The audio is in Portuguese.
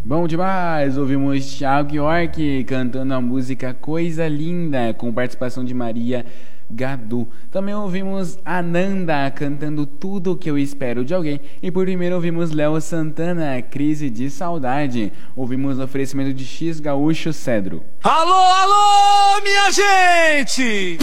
Bom demais, ouvimos Thiago York cantando a música Coisa Linda, com participação de Maria Gadu. Também ouvimos Ananda cantando Tudo o que eu espero de alguém. E por primeiro ouvimos Léo Santana, Crise de Saudade. Ouvimos o oferecimento de X Gaúcho Cedro. Alô, alô, minha gente!